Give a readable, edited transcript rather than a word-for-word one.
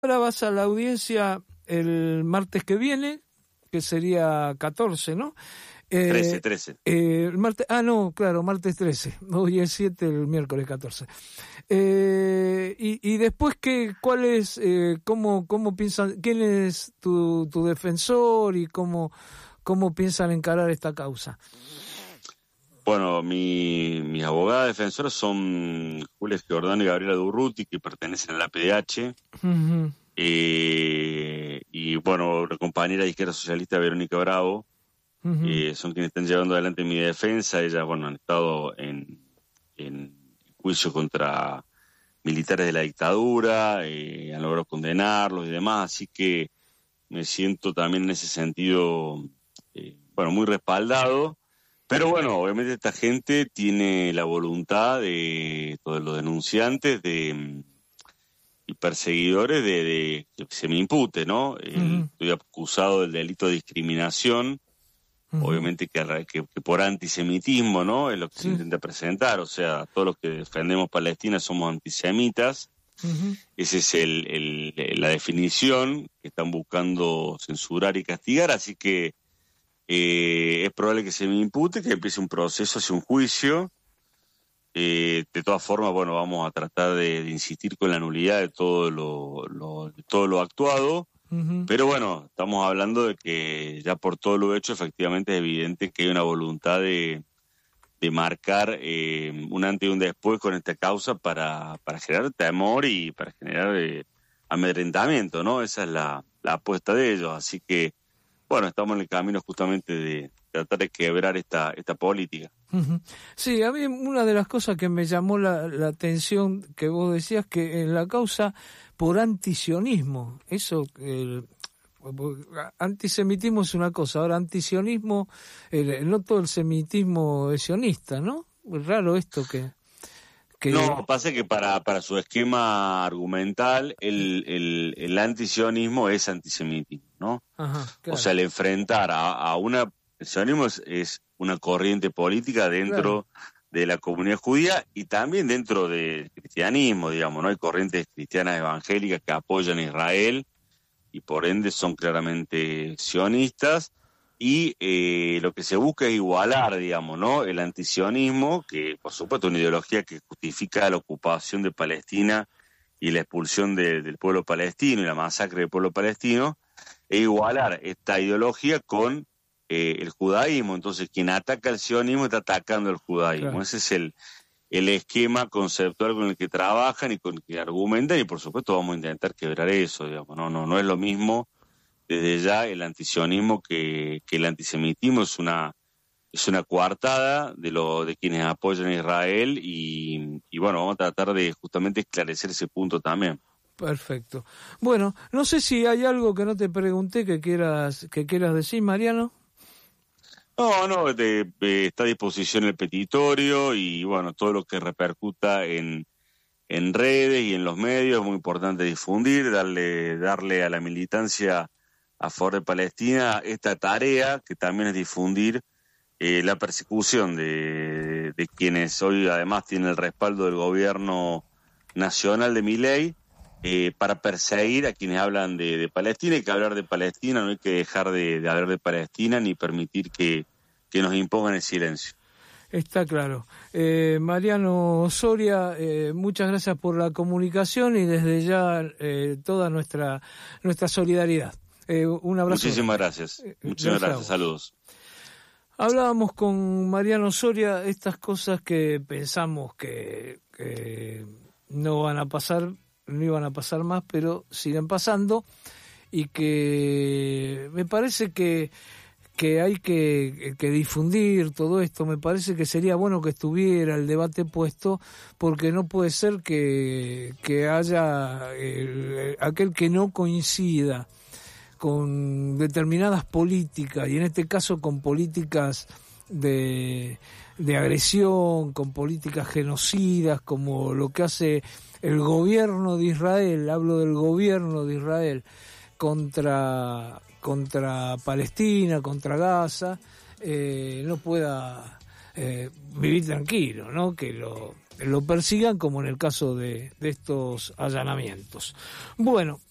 Ahora vas a la audiencia el martes que viene, que sería 14, ¿no? 13. El martes, no, claro, martes 13. Hoy es 7, el miércoles 14. Y después, ¿cuál es, cómo piensan, quién es tu defensor y cómo piensan encarar esta causa? Bueno, mis abogadas defensoras son Julia Giordano y Gabriela Durruti, que pertenecen a la PDH. Uh-huh. Y bueno, la compañera de Izquierda Socialista, Verónica Bravo, uh-huh. Son quienes están llevando adelante mi defensa. Ellas, bueno, han estado en juicio contra militares de la dictadura, han logrado condenarlos y demás, así que me siento también en ese sentido, muy respaldado. Pero bueno, obviamente esta gente tiene la voluntad de todos los denunciantes y perseguidores de que se me impute, ¿no? Uh-huh. Estoy acusado del delito de discriminación, uh-huh. Obviamente que por antisemitismo, ¿no? Es lo que se intenta presentar, o sea, todos los que defendemos Palestina somos antisemitas. Uh-huh. Esa es la definición que están buscando censurar y castigar, así que es probable que se me impute, que empiece un proceso hacia un juicio. De todas formas, bueno, vamos a tratar de insistir con la nulidad de todo lo actuado. Uh-huh. Pero bueno, estamos hablando de que ya por todo lo hecho, efectivamente es evidente que hay una voluntad de marcar un antes y un después con esta causa para generar temor y para generar amedrentamiento, ¿no? Esa es la apuesta de ellos, así que bueno, estamos en el camino justamente de tratar de quebrar esta política. Uh-huh. Sí, a mí una de las cosas que me llamó la atención que vos decías, que en la causa por antisionismo, eso, antisemitismo es una cosa, ahora antisionismo, no todo el semitismo es sionista, ¿no? Es raro esto que... No, pasa que para su esquema argumental el antisionismo es antisemitismo, ¿no? Ajá, claro. O sea, el enfrentar el sionismo es una corriente política dentro de la comunidad judía y también dentro del cristianismo, digamos, ¿no? Hay corrientes cristianas evangélicas que apoyan a Israel y por ende son claramente sionistas. Y lo que se busca es igualar, digamos, ¿no? El antisionismo, que por supuesto es una ideología que justifica la ocupación de Palestina y la expulsión del pueblo palestino y la masacre del pueblo palestino, e igualar esta ideología con el judaísmo. Entonces, quien ataca el sionismo está atacando el judaísmo. Claro. Ese es el esquema conceptual con el que trabajan y con el que argumentan, y por supuesto vamos a intentar quebrar eso, digamos, no es lo mismo desde ya el antisionismo que el antisemitismo. Es una coartada de quienes apoyan a Israel y bueno, vamos a tratar de justamente esclarecer ese punto también. Perfecto. Bueno, no sé si hay algo que no te pregunté que quieras decir, Mariano. No, está a disposición el petitorio y bueno, todo lo que repercuta en redes y en los medios es muy importante difundir, darle a la militancia a favor de Palestina esta tarea, que también es difundir la persecución de quienes hoy además tienen el respaldo del gobierno nacional de Milei, para perseguir a quienes hablan de Palestina. Hay que hablar de Palestina, no hay que dejar de hablar de Palestina ni permitir que nos impongan el silencio. Está claro. Mariano Soria, muchas gracias por la comunicación y desde ya toda nuestra solidaridad. Un abrazo. Muchísimas gracias. Muchas gracias. Saludos. Hablábamos con Mariano Soria estas cosas que pensamos que no iban a pasar más, pero siguen pasando, y que me parece que hay que difundir todo esto. Me parece que sería bueno que estuviera el debate puesto, porque no puede ser que haya aquel que no coincida con determinadas políticas, y en este caso con políticas de agresión, con políticas genocidas, como lo que hace el gobierno de Israel, hablo del gobierno de Israel, contra Palestina, contra Gaza, no pueda vivir tranquilo, ¿no? Que lo persigan, como en el caso de estos allanamientos. Bueno,